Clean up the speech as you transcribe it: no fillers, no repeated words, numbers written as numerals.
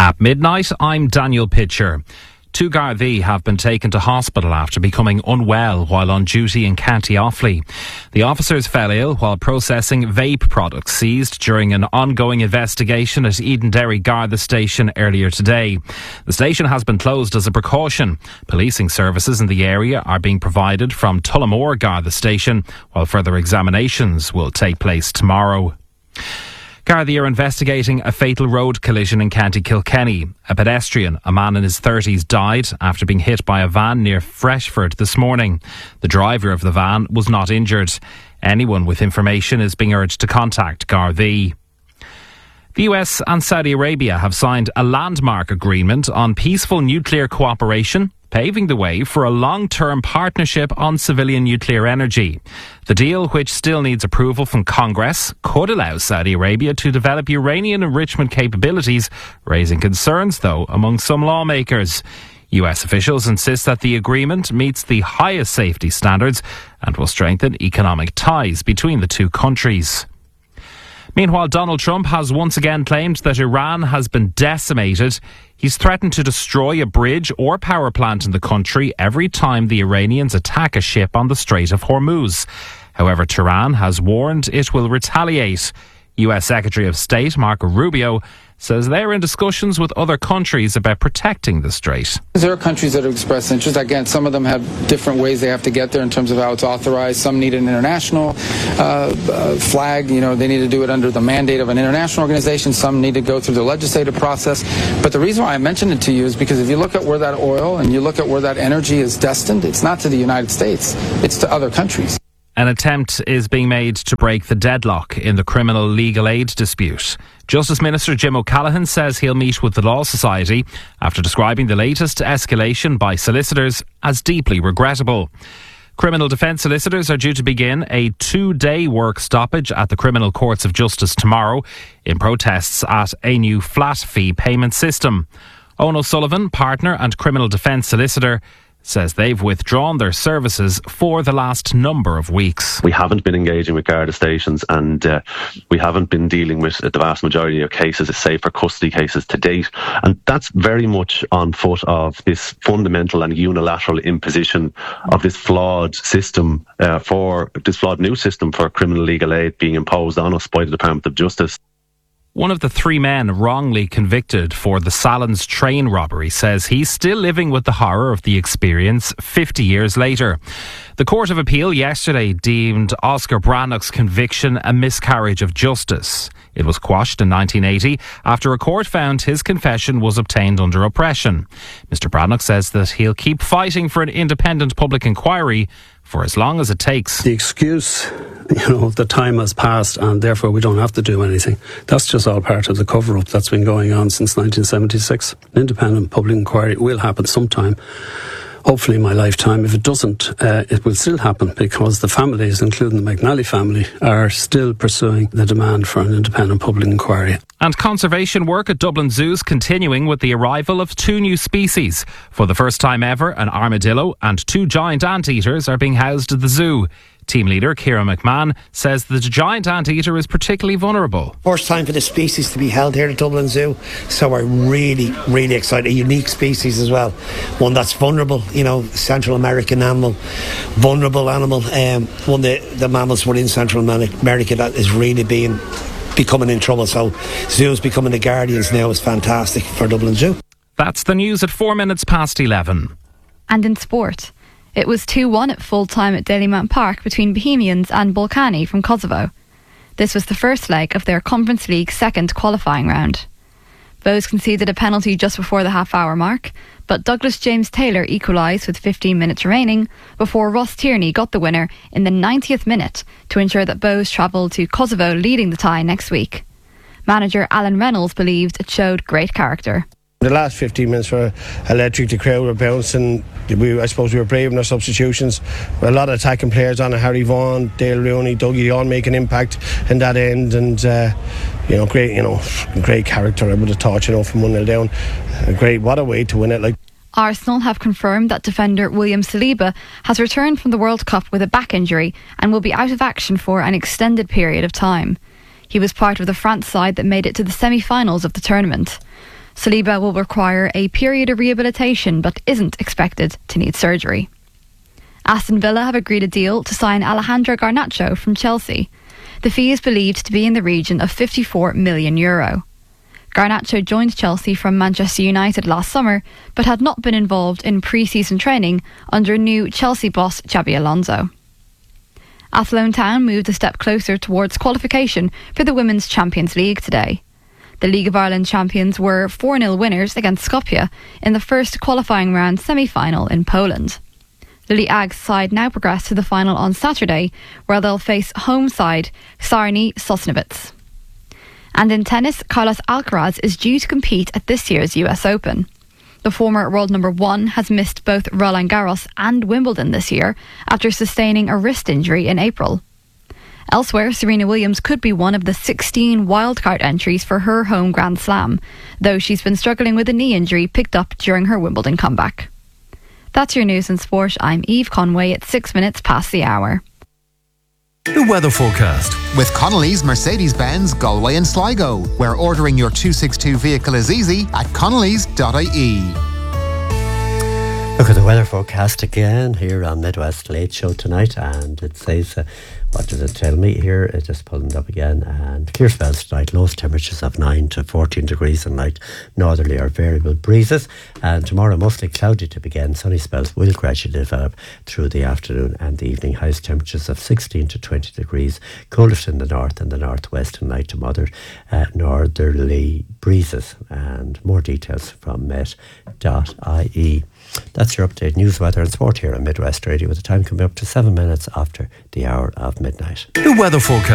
At midnight, I'm Daniel Pitcher. Two Gardaí have been taken to hospital after becoming unwell while on duty in County Offaly. The officers fell ill while processing vape products seized during an ongoing investigation at Edenderry Garda station earlier today. The station has been closed as a precaution. Policing services in the area are being provided from Tullamore Garda station, while further examinations will take place tomorrow. Gardaí are investigating a fatal road collision in County Kilkenny. A pedestrian, a man in his 30s, died after being hit by a van near Freshford this morning. The driver of the van was not injured. Anyone with information is being urged to contact Gardaí. The US and Saudi Arabia have signed a landmark agreement on peaceful nuclear cooperation, paving the way for a long-term partnership on civilian nuclear energy. The deal, which still needs approval from Congress, could allow Saudi Arabia to develop uranium enrichment capabilities, raising concerns, though, among some lawmakers. US officials insist that the agreement meets the highest safety standards and will strengthen economic ties between the two countries. Meanwhile, Donald Trump has once again claimed that Iran has been decimated. He's threatened to destroy a bridge or power plant in the country every time the Iranians attack a ship on the Strait of Hormuz. However, Tehran has warned it will retaliate. US Secretary of State Marco Rubio says they're in discussions with other countries about protecting the strait. There are countries that have expressed interest. Again, some of them have different ways they have to get there in terms of how it's authorized. Some need an international flag. They need to do it under the mandate of an international organization. Some need to go through the legislative process. But the reason why I mentioned it to you is because if you look at where that oil and you look at where that energy is destined, it's not to the United States. It's to other countries. An attempt is being made to break the deadlock in the criminal legal aid dispute. Justice Minister Jim O'Callaghan says he'll meet with the Law Society after describing the latest escalation by solicitors as deeply regrettable. Criminal defence solicitors are due to begin a 2-day work stoppage at the Criminal Courts of Justice tomorrow in protests at a new flat fee payment system. Owen O'Sullivan, partner and criminal defence solicitor, says they've withdrawn their services for the last number of weeks. We haven't been engaging with Garda stations and we haven't been dealing with the vast majority of cases, save for custody cases to date. And that's very much on foot of this fundamental and unilateral imposition of this flawed system, this flawed new system for criminal legal aid being imposed on us by the Department of Justice. One of the 3 men wrongly convicted for the Sallins train robbery says he's still living with the horror of the experience 50 years later. The Court of Appeal yesterday deemed Oscar Brannock's conviction a miscarriage of justice. It was quashed in 1980 after a court found his confession was obtained under oppression. Mr. Brannock says that he'll keep fighting for an independent public inquiry for as long as it takes. The excuse, the time has passed and therefore we don't have to do anything. That's just all part of the cover-up that's been going on since 1976. An independent public inquiry will happen sometime. Hopefully in my lifetime. If it doesn't, it will still happen because the families, including the McNally family, are still pursuing the demand for an independent public inquiry. And conservation work at Dublin Zoo is continuing with the arrival of 2 new species. For the first time ever, an armadillo and 2 giant anteaters are being housed at the zoo. Team leader Ciara McMahon says the giant anteater is particularly vulnerable. First time for the species to be held here at Dublin Zoo, so we're really, really excited. A unique species as well, one that's vulnerable, Central American animal, vulnerable animal, one of the mammals within Central America that is really becoming in trouble. So Zoo's becoming the guardians now is fantastic for Dublin Zoo. That's the news at 11:04. And in sport, it was 2-1 at full time at Dalymount Park between Bohemians and Balkany from Kosovo. This was the first leg of their Conference League second qualifying round. Bohs conceded a penalty just before the half-hour mark, but Douglas James Taylor equalised with 15 minutes remaining before Ross Tierney got the winner in the 90th minute to ensure that Bohs travelled to Kosovo leading the tie next week. Manager Alan Reynolds believed it showed great character. The last 15 minutes were electric. The crowd were bouncing. I suppose we were brave in our substitutions. A lot of attacking players on it. Harry Vaughan, Dale Rooney, Dougie, all make an impact in that end. And great character. I would have thought, from 1-0 down. What a way to win it. Arsenal have confirmed that defender William Saliba has returned from the World Cup with a back injury and will be out of action for an extended period of time. He was part of the France side that made it to the semi-finals of the tournament. Saliba will require a period of rehabilitation but isn't expected to need surgery. Aston Villa have agreed a deal to sign Alejandro Garnacho from Chelsea. The fee is believed to be in the region of €54 million. Garnacho joined Chelsea from Manchester United last summer but had not been involved in pre-season training under new Chelsea boss Xabi Alonso. Athlone Town moved a step closer towards qualification for the Women's Champions League today. The League of Ireland champions were 4-0 winners against Skopje in the first qualifying round semi-final in Poland. Lily Ag's side now progress to the final on Saturday, where they'll face home side Sarny Sosnovitz. And in tennis, Carlos Alcaraz is due to compete at this year's US Open. The former world number 1 has missed both Roland Garros and Wimbledon this year after sustaining a wrist injury in April. Elsewhere, Serena Williams could be one of the 16 wildcard entries for her home Grand Slam, though she's been struggling with a knee injury picked up during her Wimbledon comeback. That's your news and sport. I'm Eve Conway at 6 minutes past the hour. The weather forecast with Connolly's Mercedes-Benz Galway and Sligo, where ordering your 262 vehicle is easy at connolly's.ie. Look at the weather forecast again here on Midwest Late Show tonight, and it says, what does it tell me here? It's just pulling it up again. And clear spells tonight, lowest temperatures of 9 to 14 degrees and light northerly or variable breezes. And tomorrow mostly cloudy to begin. Sunny spells will gradually develop through the afternoon and the evening. Highest temperatures of 16 to 20 degrees. Coldest in the north and the northwest and light to moderate northerly breezes. And more details from met.ie. That's your update news, weather and sport here on Midwest Radio, with the time coming up to 7 minutes after the hour of midnight. The weather forecast.